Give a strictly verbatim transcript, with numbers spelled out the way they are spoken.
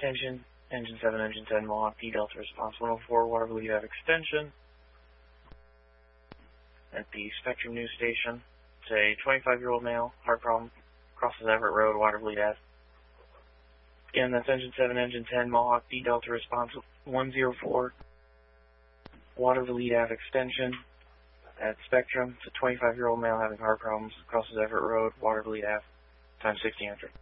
Attention, Engine seven, Engine ten, Mohawk, D Delta response one oh four, Waterville, you have extension. At the Spectrum News Station, it's a twenty-five-year-old male, heart problem, crosses Everett Road, Waterville, Ave. Again, that's Engine seven, Engine ten, Mohawk, D Delta response one oh four, Waterville, Ave extension. At Spectrum, it's a twenty-five-year-old male having heart problems, crosses Everett Road, Waterville, Ave. Time sixteen hundred.